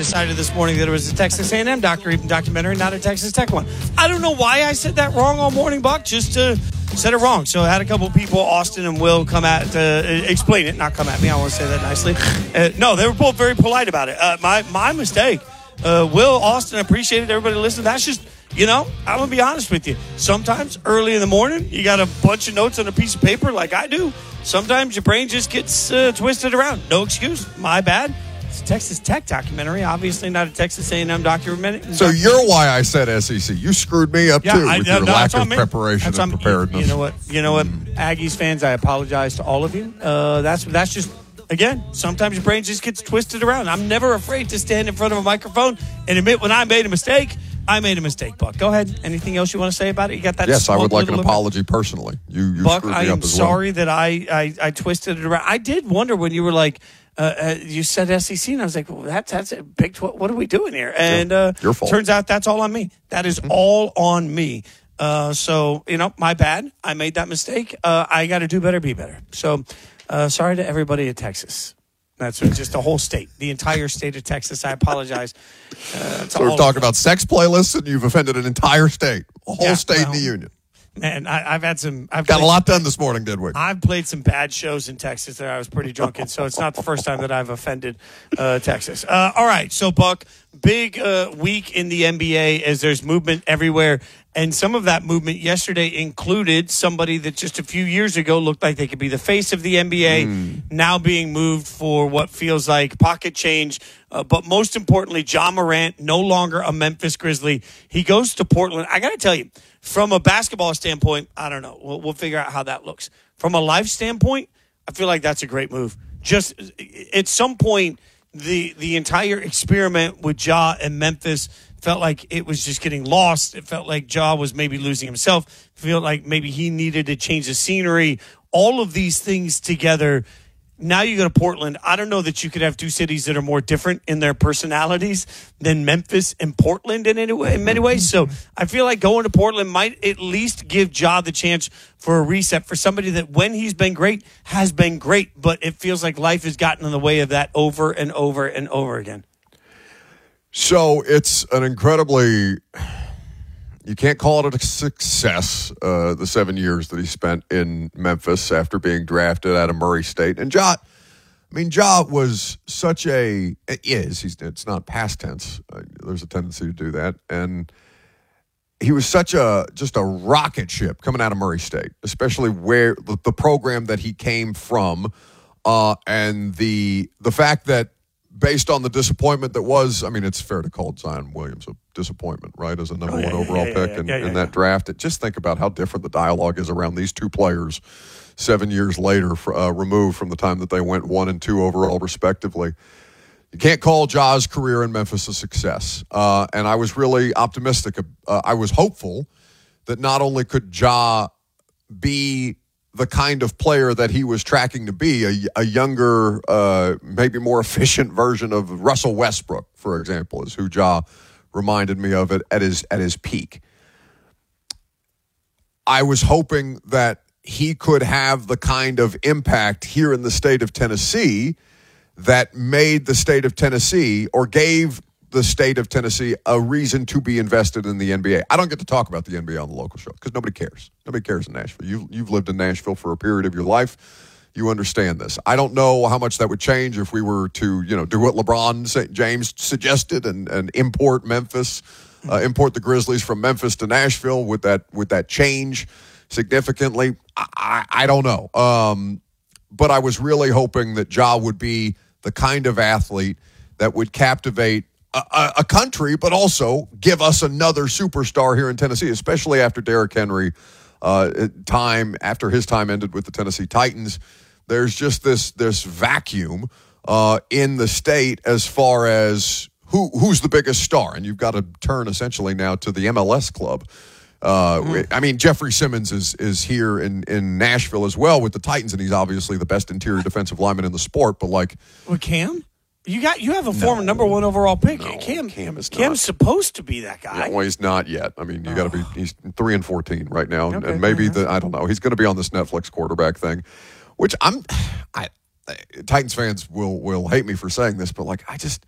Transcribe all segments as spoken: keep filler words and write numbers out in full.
decided this morning that it was a Texas A and M doc- documentary, not a Texas Tech one. I don't know why I said that wrong all morning, Buck, just to said it wrong. So I had a couple of people, Austin and Will, come at uh, explain it, not come at me. I want to say that nicely. Uh, no, they were both very polite about it. Uh, my, my mistake. Uh, Will, Austin, appreciated everybody listening. That's just, you know, I'm going to be honest with you. Sometimes early in the morning, you got a bunch of notes on a piece of paper like I do. Sometimes your brain just gets uh, twisted around. No excuse. My bad. It's a Texas Tech documentary, obviously not a Texas A and M documentary. So you're why I said S E C. You screwed me up, yeah, too, I, with no, your no, lack of me. preparation that's and preparedness. You know what? You know what, Aggies fans, I apologize to all of you. Uh, that's that's just... Again, sometimes your brain just gets twisted around. I'm never afraid to stand in front of a microphone and admit when I made a mistake. I made a mistake, Buck. Go ahead. Anything else you want to say about it? You got that? Yes, I would like an limit? apology personally. You, you Buck, screwed me I up am as sorry well. that I, I, I twisted it around. I did wonder when you were like, uh, uh, you said S E C, and I was like, well, that's that's a big. Tw- what are we doing here? And uh, Your fault. Turns out that's all on me. That is mm-hmm. all on me. Uh, so you know, my bad. I made that mistake. Uh, I got to do better, be better. So uh, sorry to everybody in Texas. That's just the whole state, the entire state of Texas. I apologize. Uh, so we're talking about sex playlists, and you've offended an entire state, a whole yeah, state well, in the union. Man, I, I've had some. I've got played, a lot done this morning, did we? I've played some bad shows in Texas that I was pretty drunk in, so it's not the first time that I've offended uh, Texas. Uh, all right, so Buck, big uh, week in the N B A as there's movement everywhere. And some of that movement yesterday included somebody that just a few years ago looked like they could be the face of the N B A, mm. now being moved for what feels like pocket change. Uh, but most importantly, Ja Morant, no longer a Memphis Grizzly. He goes to Portland. I got to tell you, from a basketball standpoint, I don't know. We'll, we'll figure out how that looks. From a life standpoint, I feel like that's a great move. Just at some point, the the entire experiment with Ja and Memphis felt like it was just getting lost. It felt like Ja was maybe losing himself. It felt like maybe he needed to change the scenery. All of these things together. Now you go to Portland. I don't know that you could have two cities that are more different in their personalities than Memphis and Portland in, any way, in many ways. So I feel like going to Portland might at least give Ja the chance for a reset for somebody that when he's been great, has been great. But it feels like life has gotten in the way of that over and over and over again. So it's an incredibly, you can't call it a success, uh, the seven years that he spent in Memphis after being drafted out of Murray State. And Ja, I mean, Ja was such a, it is, he's, it's not past tense. Uh, there's a tendency to do that. And he was such a, just a rocket ship coming out of Murray State, especially where the, the program that he came from, uh, and the the fact that, based on the disappointment that was, I mean, it's fair to call Zion Williams a disappointment, right, as a number oh, yeah, one overall yeah, yeah, pick yeah, in, yeah, yeah, in that yeah. draft. It, just think about how different the dialogue is around these two players seven years later, uh, removed from the time that they went one and two overall, respectively. You can't call Ja's career in Memphis a success. Uh, and I was really optimistic. Uh, I was hopeful that not only could Ja be the kind of player that he was tracking to be, a, a younger, uh, maybe more efficient version of Russell Westbrook, for example, is who Ja reminded me of it at his at his peak. I was hoping that he could have the kind of impact here in the state of Tennessee that made the state of Tennessee, or gave the state of Tennessee, a reason to be invested in the N B A. I don't get to talk about the N B A on the local show because nobody cares. Nobody cares in Nashville. You've, you've lived in Nashville for a period of your life. You understand this. I don't know how much that would change if we were to, you know, do what LeBron James suggested and, and import Memphis, uh, import the Grizzlies from Memphis to Nashville. Would that would that change significantly? I, I, I don't know. Um, but I was really hoping that Ja would be the kind of athlete that would captivate A, a country, but also give us another superstar here in Tennessee, especially after Derrick Henry uh, time, after his time ended with the Tennessee Titans. There's just this this vacuum uh, in the state as far as who who's the biggest star, and you've got to turn essentially now to the M L S club. Uh, mm-hmm. I mean, Jeffrey Simmons is is here in, in Nashville as well with the Titans, and he's obviously the best interior defensive lineman in the sport. But like, well, Cam. You got you have a former no, number one overall pick. No, Cam, Cam is Cam's not. supposed to be that guy. Yeah, well, he's not yet. I mean, you got to be. He's three and fourteen right now, okay, and maybe yeah. the I don't know. He's going to be on this Netflix quarterback thing, which I'm. I Titans fans will will hate me for saying this, but like I just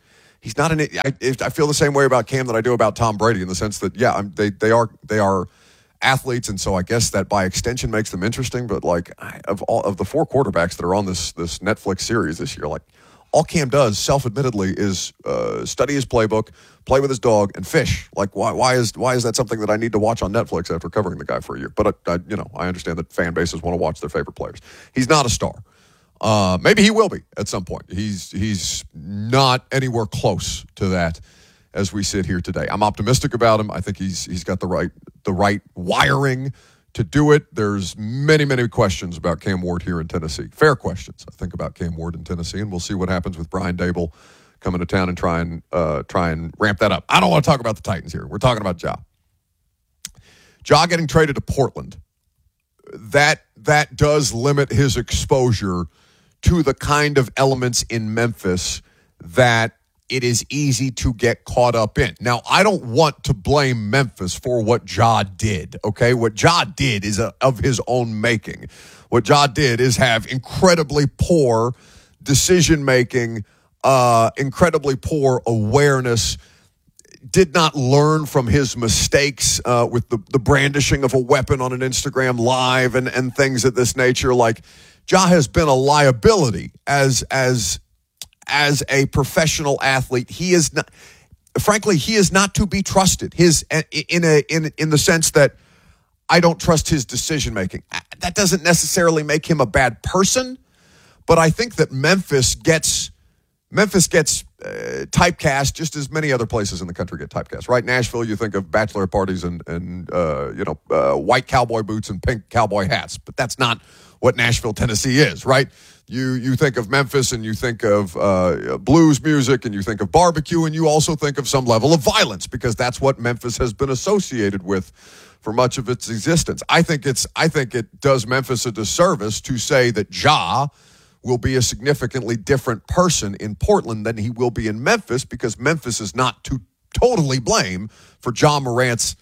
he's not an. I, I feel the same way about Cam that I do about Tom Brady in the sense that yeah, I'm, they they are they are athletes, and so I guess that by extension makes them interesting. But like of all of the four quarterbacks that are on this this Netflix series this year, like all Cam does, self-admittedly, is uh, study his playbook, play with his dog, and fish. Like why why is why is that something that I need to watch on Netflix after covering the guy for a year? But I, I, you know I understand that fan bases want to watch their favorite players. He's not a star. Uh, maybe he will be at some point. He's he's not anywhere close to that as we sit here today. I'm optimistic about him. I think he's he's got the right the right wiring to do it. There's many, many questions about Cam Ward here in Tennessee. Fair questions, I think, about Cam Ward in Tennessee, and we'll see what happens with Brian Dable coming to town and try and, uh, try and ramp that up. I don't want to talk about the Titans here. We're talking about Ja. Ja getting traded to Portland. That that does limit his exposure to the kind of elements in Memphis that it is easy to get caught up in. Now, I don't want to blame Memphis for what Ja did, okay? What Ja did is a, of his own making. What Ja did is have incredibly poor decision-making, uh, incredibly poor awareness, did not learn from his mistakes uh, with the, the brandishing of a weapon on an Instagram Live and, and things of this nature. Like, Ja has been a liability as as as a professional athlete. He is not, frankly, he is not to be trusted. His in a in in the sense that I don't trust his decision making. That doesn't necessarily make him a bad person, but I think that Memphis gets Memphis gets uh, typecast just as many other places in the country get typecast. Right? Nashville, you think of bachelor parties and and uh, you know uh, white cowboy boots and pink cowboy hats, but that's not what Nashville, Tennessee is, right? You you think of Memphis and you think of uh, blues music and you think of barbecue and you also think of some level of violence because that's what Memphis has been associated with for much of its existence. I think it's I think it does Memphis a disservice to say that Ja will be a significantly different person in Portland than he will be in Memphis because Memphis is not to totally blame for Ja Morant's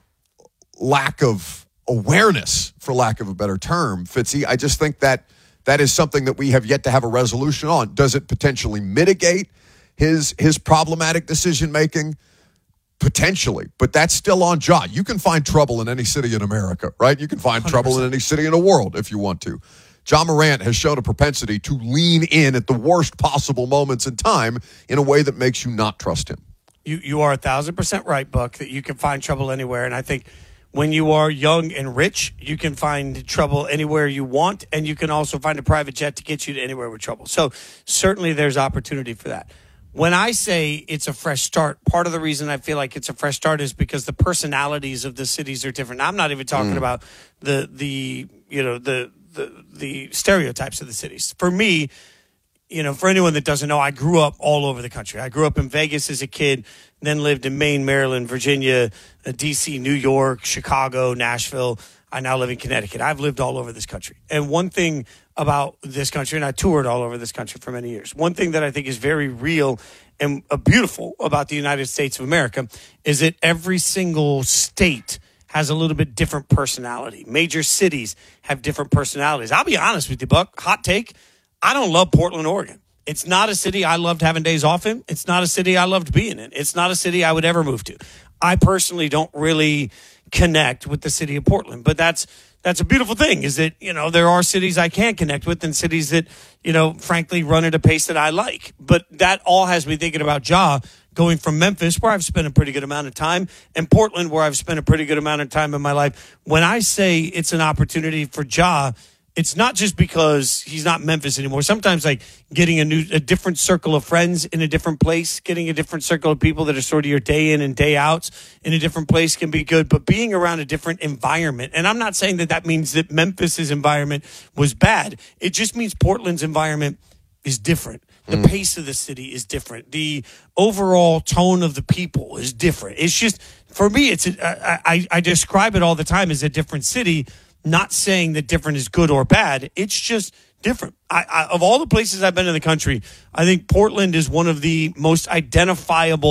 lack of awareness, for lack of a better term, Fitzy. I just think that that is something that we have yet to have a resolution on. Does it potentially mitigate his his problematic decision-making? Potentially, but that's still on Ja. You can find trouble in any city in America, right? You can find one hundred percent trouble in any city in the world if you want to. Ja Morant has shown a propensity to lean in at the worst possible moments in time in a way that makes you not trust him. You you are a thousand percent right, Buck, that you can find trouble anywhere. And I think when you are young and rich, you can find trouble anywhere you want, and you can also find a private jet to get you to anywhere with trouble. So certainly there's opportunity for that. When I say it's a fresh start, part of the reason I feel like it's a fresh start is because the personalities of the cities are different. I'm not even talking mm. about the the you know the, the the stereotypes of the cities. For me, you know, for anyone that doesn't know, I grew up all over the country. I grew up in Vegas as a kid, then lived in Maine, Maryland, Virginia, D C, New York, Chicago, Nashville. I now live in Connecticut. I've lived all over this country. And one thing about this country, and I toured all over this country for many years, one thing that I think is very real and uh, beautiful about the United States of America is that every single state has a little bit different personality. Major cities have different personalities. I'll be honest with you, Buck. Hot take. I don't love Portland, Oregon. It's not a city I loved having days off in. It's not a city I loved being in. It's not a city I would ever move to. I personally don't really connect with the city of Portland, but that's that's a beautiful thing is that, you know, there are cities I can connect with and cities that, you know, frankly run at a pace that I like. But that all has me thinking about Ja going from Memphis, where I've spent a pretty good amount of time, and Portland, where I've spent a pretty good amount of time in my life. When I say it's an opportunity for Ja, it's not just because he's not Memphis anymore. Sometimes like getting a new, a different circle of friends in a different place, getting a different circle of people that are sort of your day in and day outs in a different place can be good. But being around a different environment, and I'm not saying that that means that Memphis's environment was bad. It just means Portland's environment is different. The mm. pace of the city is different. The overall tone of the people is different. It's just, for me, it's a, I, I, I describe it all the time as a different city. Not saying that different is good or bad. It's just different. I, I, of all the places I've been in the country, I think Portland is one of the most identifiable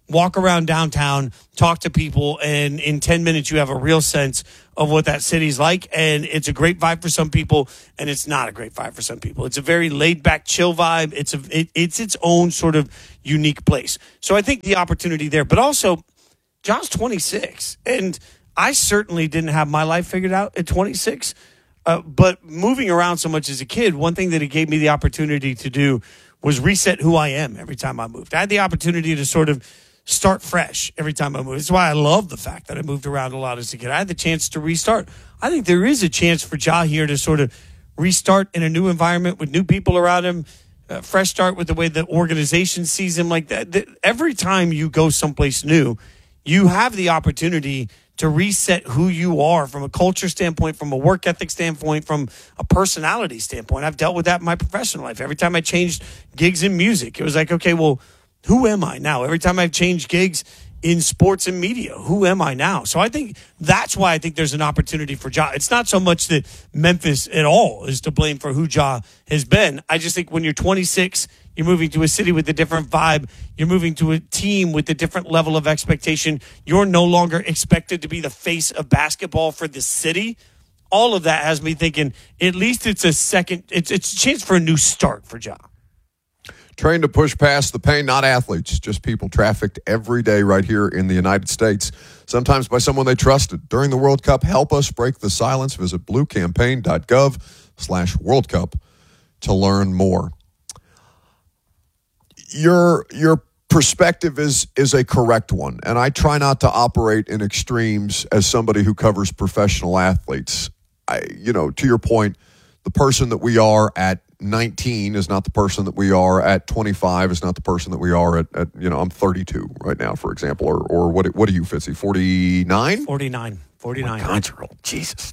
walk around downtown, talk to people, and in ten minutes you have a real sense of what that city's like. And it's a great vibe for some people, and it's not a great vibe for some people. It's a very laid-back, chill vibe. It's a it, it's its own sort of unique place. So I think the opportunity there. But also, John's twenty-six, and I certainly didn't have my life figured out at twenty-six. Uh, but moving around so much as a kid, one thing that it gave me the opportunity to do was reset who I am every time I moved. I had the opportunity to sort of start fresh every time I moved. That's why I love the fact that I moved around a lot as a kid. I had the chance to restart. I think there is a chance for Ja here to sort of restart in a new environment with new people around him, uh, fresh start with the way the organization sees him like that. The, every time you go someplace new, you have the opportunity to reset who you are from a culture standpoint, from a work ethic standpoint, from a personality standpoint. I've dealt with that in my professional life. Every time I changed gigs in music, it was like, okay, well, who am I now? Every time I've changed gigs in sports and media, who am I now? So I think that's why I think there's an opportunity for Ja. It's not so much that Memphis at all is to blame for who Ja has been. I just think when you're twenty-six, you're moving to a city with a different vibe. You're moving to a team with a different level of expectation. You're no longer expected to be the face of basketball for the city. All of that has me thinking at least it's a second, it's, it's a chance for a new start for Ja. Trained to push past the pain, not athletes, just people trafficked every day right here in the United States, sometimes by someone they trusted. During the World Cup, help us break the silence. Visit bluecampaign.gov slash World Cup to learn more. Your your perspective is is a correct one, and I try not to operate in extremes as somebody who covers professional athletes. I, you know, to your point, the person that we are at nineteen is not the person that we are at twenty-five, is not the person that we are at, at you know, I'm thirty-two right now, for example, or or what what are you, Fitzy, forty-nine? forty-nine. forty-nine. Oh my God, you're old. Jesus.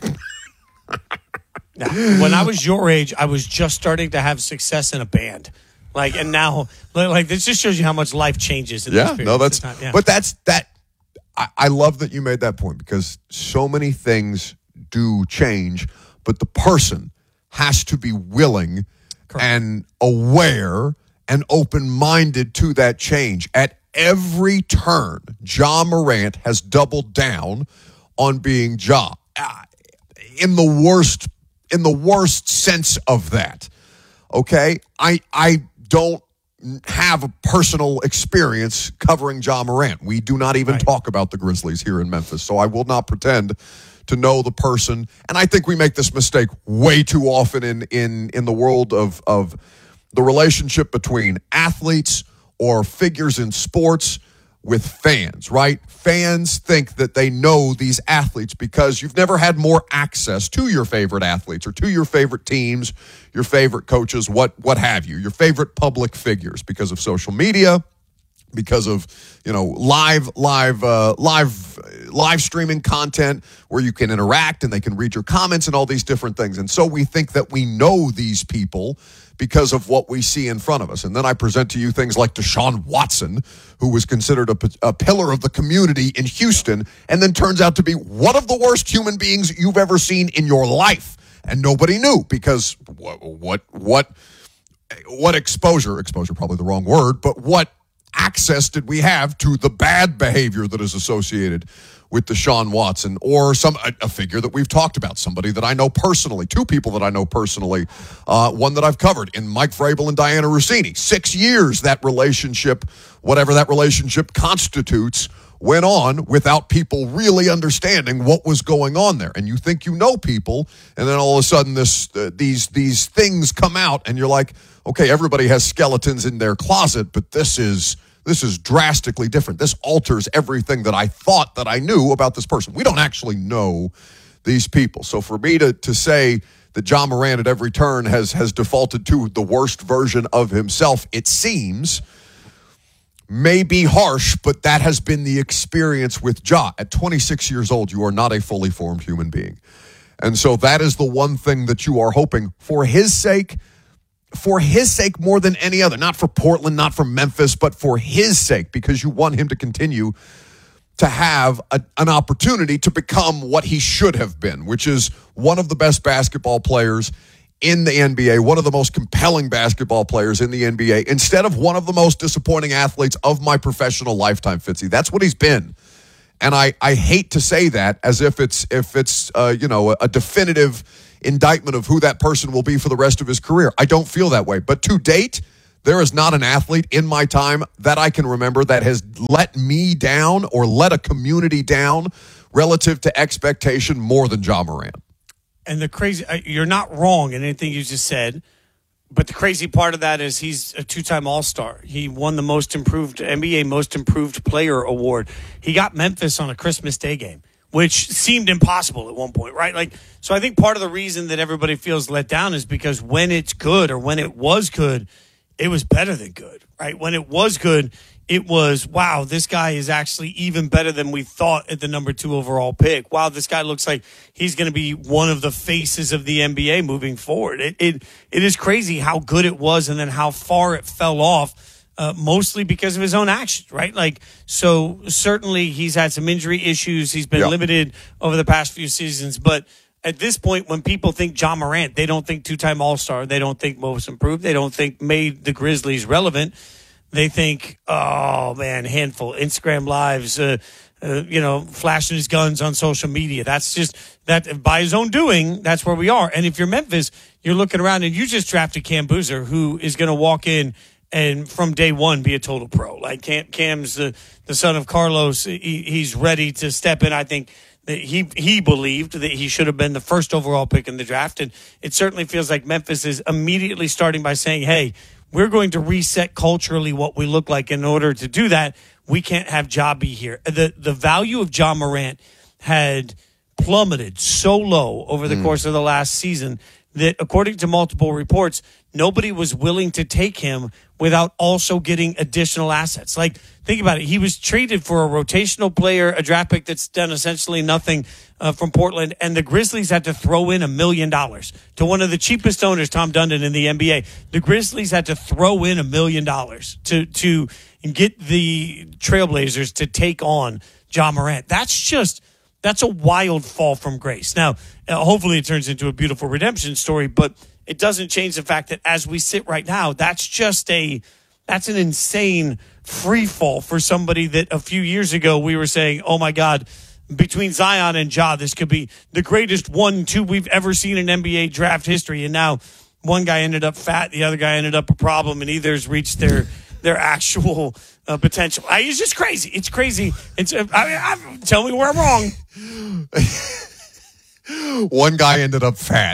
Now, when I was your age, I was just starting to have success in a band. Like, and now, like, this just shows you how much life changes. In yeah, this no, that's, time, yeah. but that's, that, I, I love that you made that point because so many things do change, but the person has to be willing Correct. And aware and open-minded to that change. At every turn, Ja Morant has doubled down on being Ja. Uh, in the worst, in the worst sense of that. Okay? I, I, don't have a personal experience covering Ja Morant. We do not even right. talk about the Grizzlies here in Memphis, so I will not pretend to know the person. And I think we make this mistake way too often in in, in the world of, of the relationship between athletes or figures in sports with fans, right? Fans think that they know these athletes because you've never had more access to your favorite athletes or to your favorite teams, your favorite coaches, what what have you, your favorite public figures because of social media, because of, you know, live live uh, live live streaming content where you can interact and they can read your comments and all these different things. And so we think that we know these people because of what we see in front of us. And then I present to you things like Deshaun Watson, who was considered a, a pillar of the community in Houston, and then turns out to be one of the worst human beings you've ever seen in your life. And nobody knew because what what what, what exposure, exposure probably the wrong word, but what access did we have to the bad behavior that is associated with Deshaun Watson or some a, a figure that we've talked about, somebody that I know personally, two people that I know personally, uh, one that I've covered in Mike Vrabel and Diana Rossini. Six years that relationship, whatever that relationship constitutes, went on without people really understanding what was going on there. And you think you know people, and then all of a sudden this uh, these these things come out, and you're like, okay, everybody has skeletons in their closet, but this is this is drastically different. This alters everything that I thought that I knew about this person. We don't actually know these people. So for me to to say that Ja Morant at every turn has has defaulted to the worst version of himself, it seems, may be harsh, but that has been the experience with Ja. At twenty-six years old, you are not a fully formed human being. And so that is the one thing that you are hoping for his sake, for his sake more than any other, not for Portland, not for Memphis, but for his sake, because you want him to continue to have a, an opportunity to become what he should have been, which is one of the best basketball players in the N B A, one of the most compelling basketball players in the N B A, instead of one of the most disappointing athletes of my professional lifetime, Fitzy. That's what he's been. And I, I hate to say that as if it's if it's uh, you know, a definitive indictment of who that person will be for the rest of his career. I don't feel that way. But to date, there is not an athlete in my time that I can remember that has let me down or let a community down relative to expectation more than Ja Morant. And the crazy, you're not wrong in anything you just said, but the crazy part of that is he's a two-time All-Star. He won the most improved N B A Most Improved Player award. He got Memphis on a Christmas Day game, which seemed impossible at one point, right? Like, so I think part of the reason that everybody feels let down is because when it's good or when it was good, it was better than good, right? When it was good, it was, wow, this guy is actually even better than we thought at the number two overall pick. Wow, this guy looks like he's going to be one of the faces of the N B A moving forward. It it, it is crazy how good it was and then how far it fell off, uh, mostly because of his own actions, right? Like, so certainly he's had some injury issues. He's been yeah. limited over the past few seasons, but at this point, when people think Ja Morant, they don't think two-time All-Star. They don't think most improved. They don't think made the Grizzlies relevant. They think, oh, man, handful, Instagram lives, uh, uh, you know, flashing his guns on social media. That's just, that by his own doing, that's where we are. And if you're Memphis, you're looking around and you just drafted Cam Boozer, who is going to walk in and from day one be a total pro. Like Cam, Cam's the, the son of Carlos. He, he's ready to step in. I think that he he believed that he should have been the first overall pick in the draft. And it certainly feels like Memphis is immediately starting by saying, hey, we're going to reset culturally what we look like. In order to do that, we can't have Ja be here. The the value of Ja Morant had plummeted so low over the mm. course of the last season that, according to multiple reports, nobody was willing to take him without also getting additional assets. Like, think about it. He was traded for a rotational player, a draft pick that's done essentially nothing uh, from Portland, and the Grizzlies had to throw in a million dollars to one of the cheapest owners, Tom Dundon, in the N B A. The Grizzlies had to throw in a million dollars to to get the Trailblazers to take on Ja Morant. That's just that's a wild fall from grace. Now, uh, hopefully it turns into a beautiful redemption story, but it doesn't change the fact that as we sit right now, that's just a that's an insane free fall for somebody that a few years ago we were saying, oh my God, between Zion and Ja, this could be the greatest one two we've ever seen in N B A draft history. And now one guy ended up fat, the other guy ended up a problem, and either's reached their their actual uh, potential. I, it's just crazy. It's crazy. It's uh, I mean, I, tell me where I'm wrong. One guy ended up fat.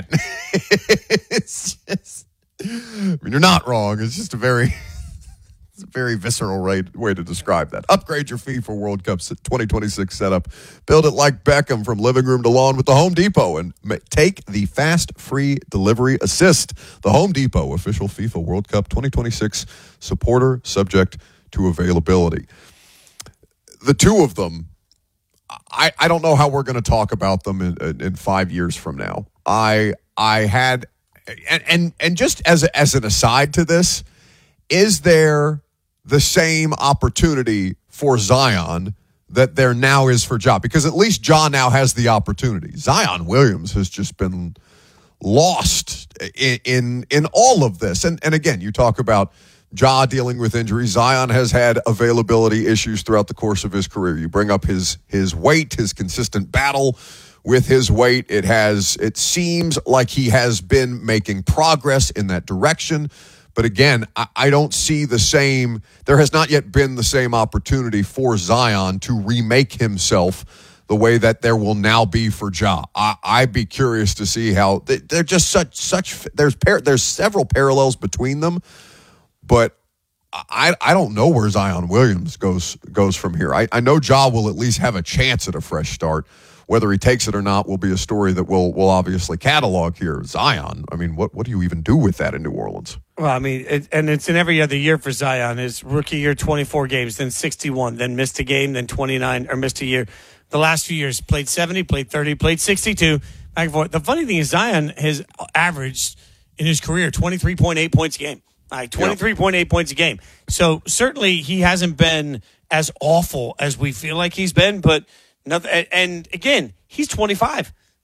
It's just, I mean, you're not wrong. It's just a very, it's a very visceral way, way to describe that. Upgrade your FIFA World Cup twenty twenty-six setup. Build it like Beckham from living room to lawn with the Home Depot, and take the fast, free delivery assist. The Home Depot, official FIFA World Cup twenty twenty-six supporter, subject to availability. The two of them, I, I don't know how we're going to talk about them in, in, in five years from now. I I had, and and, and just as a, as an aside to this, is there the same opportunity for Zion that there now is for Ja? Because at least Ja now has the opportunity. Zion Williams has just been lost in in, in all of this. And and again, you talk about Ja dealing with injuries. Zion has had availability issues throughout the course of his career. You bring up his his weight, his consistent battle with his weight. It has it seems like he has been making progress in that direction. But again, I, I don't see the same, there has not yet been the same opportunity for Zion to remake himself the way that there will now be for Ja. I, I'd be curious to see how, they, they're just such, such there's par, there's several parallels between them. But I I don't know where Zion Williams goes goes from here. I, I know Ja will at least have a chance at a fresh start. Whether he takes it or not will be a story that we'll, we'll obviously catalog here. Zion, I mean, what, what do you even do with that in New Orleans? Well, I mean, it, and it's in every other year for Zion. His rookie year, twenty-four games, then sixty-one, then missed a game, then twenty-nine, or missed a year. The last few years, played seventy, played thirty, played sixty-two, back and forth. The funny thing is Zion has averaged in his career twenty-three point eight points a game. All right, twenty-three point eight points a game. So certainly he hasn't been as awful as we feel like he's been, but nothing. And again, he's twenty-five.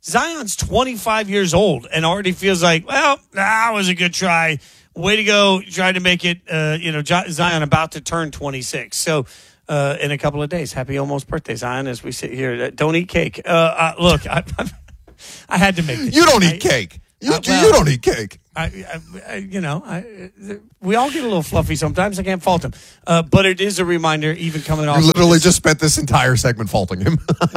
Zion's twenty-five years old and already feels like, well, that was a good try. Way to go. Tried to make it, uh, you know, Zion about to turn twenty-six. So, uh, in a couple of days, happy almost birthday, Zion, as we sit here. Don't eat cake. Uh, uh, look, I, I had to make this. You don't I, eat cake. You, uh, well, you don't eat cake. I, I, I, you know, I, we all get a little fluffy sometimes. I can't fault him. Uh, but it is a reminder, even coming off. You literally of just spent this entire segment faulting him.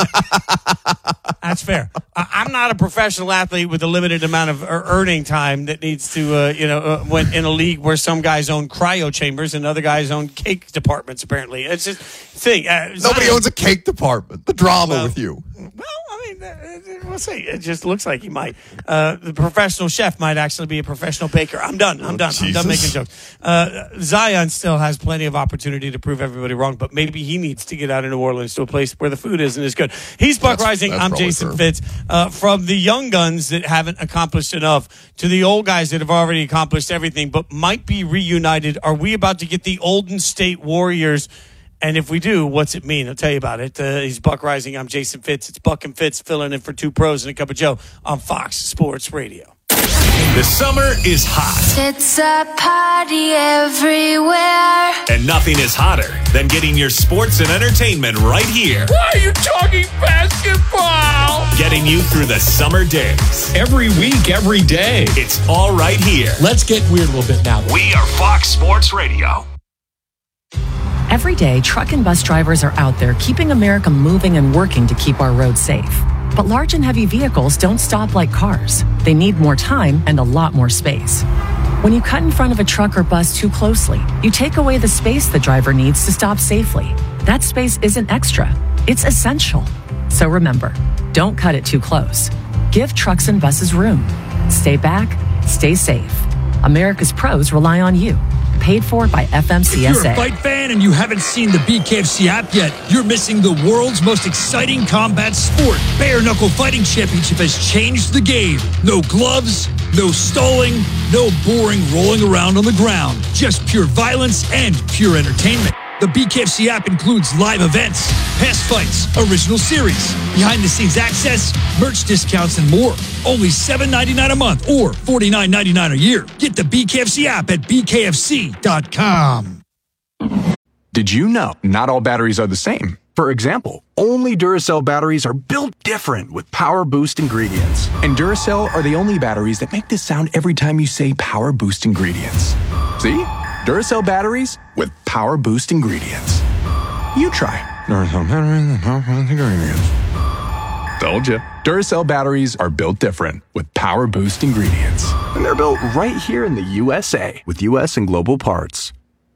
That's fair. I, I'm not a professional athlete with a limited amount of earning time that needs to, uh, you know, uh, when in a league where some guys own cryo chambers and other guys own cake departments, apparently. It's just thing. Uh, Nobody Zion, owns a cake department. The drama well, with you. Well, I mean, uh, we'll see. It just looks like he might. Uh, the professional chef might actually be a professional baker. I'm done. I'm oh, done. Jesus. I'm done making jokes. Uh, Zion still has plenty of opportunity to prove everybody wrong, but maybe he needs to get out of New Orleans to a place where the food isn't as good. He's Buck That's- Rising. that's I'm probably Jason true. Fitz. Uh, from the young guns that haven't accomplished enough to the old guys that have already accomplished everything but might be reunited, are we about to get the Olden State Warriors? And if we do, what's it mean? I'll tell you about it. Uh, he's Buck Rising. I'm Jason Fitz. It's Buck and Fitz filling in for two pros and a cup of Joe on Fox Sports Radio. The summer is hot. It's a party everywhere. And nothing is hotter than getting your sports and entertainment right here. Why are you talking basketball? Getting you through the summer days. Every week, every day. It's all right here. Let's get weird a little bit now. We are Fox Sports Radio. Every day, truck and bus drivers are out there keeping America moving and working to keep our roads safe. But large and heavy vehicles don't stop like cars. They need more time and a lot more space. When you cut in front of a truck or bus too closely, you take away the space the driver needs to stop safely. That space isn't extra, it's essential. So remember, don't cut it too close. Give trucks and buses room. Stay back, stay safe. America's pros rely on you. Paid for by F M C S A. If you're a fight fan and you haven't seen the B K F C app yet, you're missing the world's most exciting combat sport. Bare Knuckle Fighting Championship has changed the game. No gloves, no stalling, no boring rolling around on the ground. Just pure violence and pure entertainment. The B K F C app includes live events, past fights, original series, behind-the-scenes access, merch discounts, and more. Only seven dollars and ninety-nine cents a month or forty-nine dollars and ninety-nine cents a year. Get the B K F C app at B K F C dot com. Did you know not all batteries are the same? For example, only Duracell batteries are built different with Power Boost ingredients. And Duracell are the only batteries that make this sound every time you say Power Boost ingredients. See? Duracell batteries with Power Boost ingredients. You try. Duracell batteries with Power Boost ingredients. Told you. Duracell batteries are built different with Power Boost ingredients. And they're built right here in the U S A with U S and global parts.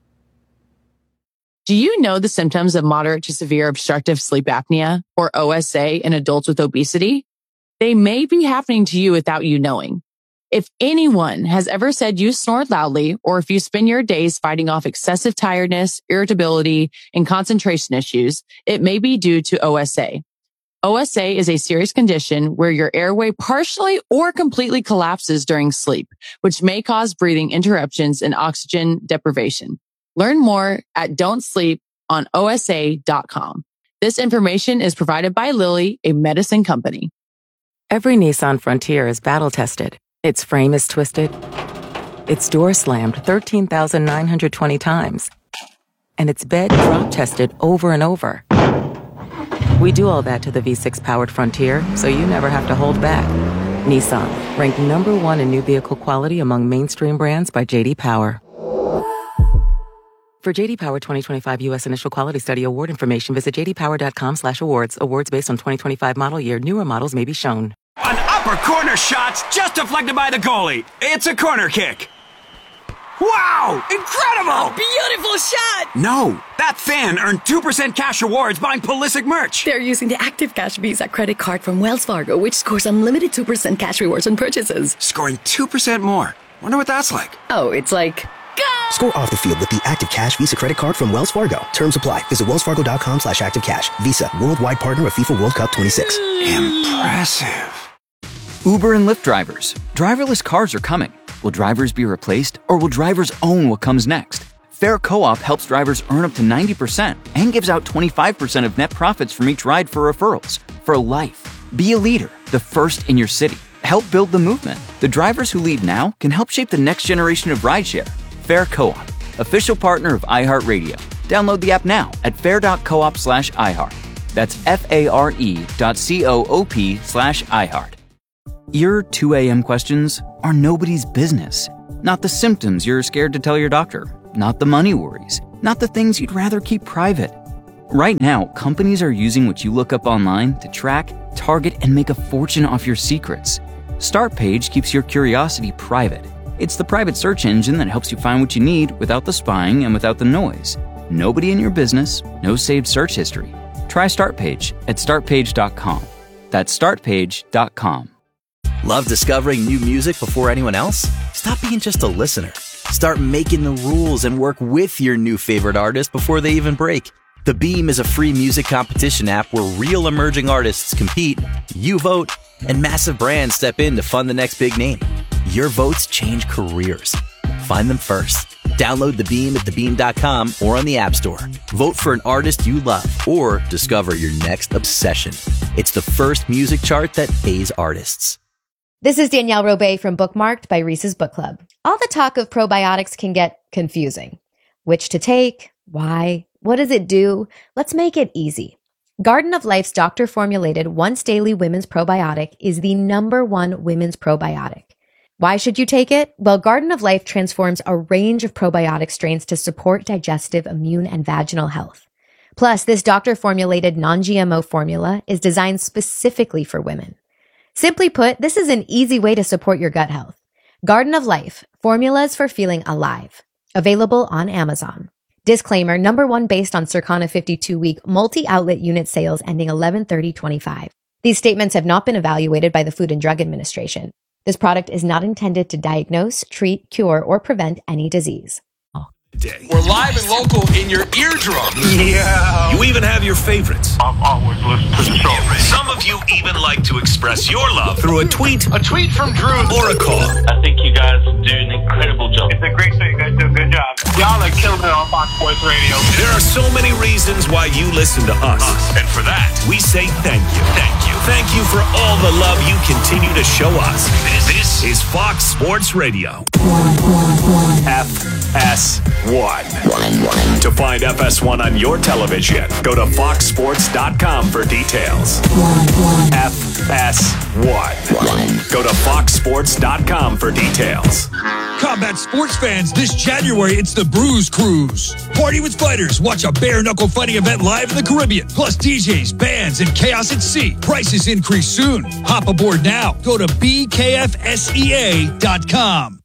Do you know the symptoms of moderate to severe obstructive sleep apnea, or O S A, in adults with obesity? They may be happening to you without you knowing. If anyone has ever said you snore loudly, or if you spend your days fighting off excessive tiredness, irritability, and concentration issues, it may be due to O S A. O S A is a serious condition where your airway partially or completely collapses during sleep, which may cause breathing interruptions and oxygen deprivation. Learn more at don't sleep on O S A dot com. This information is provided by Lilly, a medicine company. Every Nissan Frontier is battle-tested. Its frame is twisted. Its door slammed thirteen thousand nine hundred twenty times. And its bed drop-tested over and over. We do all that to the V six powered Frontier, so you never have to hold back. Nissan, ranked number one in new vehicle quality among mainstream brands by J D Power. For J D Power twenty twenty-five U S Initial Quality Study Award information, visit j d power dot com slash awards. Awards based on twenty twenty-five model year. Newer models may be shown. An upper corner shot's just deflected by the goalie. It's a corner kick. Wow! Incredible! Beautiful shot! No, that fan earned two percent cash rewards buying Pulisic merch. They're using the Active Cash Visa credit card from Wells Fargo, which scores unlimited two percent cash rewards on purchases. Scoring two percent more. Wonder what that's like. Oh, it's like... Go! Score off the field with the Active Cash Visa credit card from Wells Fargo. Terms apply. Visit wells fargo dot com slash active cash. Visa, worldwide partner of FIFA World Cup twenty-six. Impressive. Uber and Lyft drivers. Driverless cars are coming. Will drivers be replaced, or will drivers own what comes next? Fair Co-op helps drivers earn up to ninety percent and gives out twenty-five percent of net profits from each ride for referrals. For life. Be a leader. the first in your city. Help build the movement. The drivers who lead now can help shape the next generation of rideshare. Fair Co-op, official partner of iHeartRadio. Download the app now at fair.coop slash iHeart. That's F-A-R-E dot C-O-O-P slash iHeart. Your two a.m. questions are nobody's business. Not the symptoms you're scared to tell your doctor. Not the money worries. Not the things you'd rather keep private. Right now, companies are using what you look up online to track, target, and make a fortune off your secrets. Startpage keeps your curiosity private. It's the private search engine that helps you find what you need without the spying and without the noise. Nobody in your business, no saved search history. Try Startpage at start page dot com. That's start page dot com. Love discovering new music before anyone else? Stop being just a listener. Start making the rules and work with your new favorite artist before they even break. The Beam is a free music competition app where real emerging artists compete, you vote, and massive brands step in to fund the next big name. Your votes change careers. Find them first. Download The Beam at the beam dot com or on the App Store. Vote for an artist you love or discover your next obsession. It's the first music chart that pays artists. This is Danielle Robay from Bookmarked by Reese's Book Club. All the talk of probiotics can get confusing. Which to take? Why? What does it do? Let's make it easy. Garden of Life's doctor-formulated once-daily women's probiotic is the number one women's probiotic. Why should you take it? Well, Garden of Life transforms a range of probiotic strains to support digestive, immune, and vaginal health. Plus, this doctor-formulated non-G M O formula is designed specifically for women. Simply put, this is an easy way to support your gut health. Garden of Life, formulas for feeling alive. Available on Amazon. Disclaimer, number one based on Circana fifty-two week multi-outlet unit sales ending eleven thirty twenty-five. These statements have not been evaluated by the Food and Drug Administration. This product is not intended to diagnose, treat, cure, or prevent any disease. We're live and local in your eardrum. Yeah. You even have your favorites. I've always listened to the show. Some of you even like to express your love through a tweet, a tweet from Drew, or a call. I think you guys do an incredible job. It's a great show. You guys do a good job. Y'all are killing it on Fox Sports Radio. There are so many reasons why you listen to us. us. And for that, we say thank you. Thank you. Thank you for all the love you continue to show us. This, this is Fox Sports Radio. F S one. To find F S one on your television, go to fox sports dot com for details. F S one. Go to fox sports dot com for details. Combat sports fans, this January, it's the Bruise Cruise. Party with fighters. Watch a bare-knuckle fighting event live in the Caribbean. Plus D Js, bands, and chaos at sea. Prices increase soon. Hop aboard now. Go to B K F S E A dot com.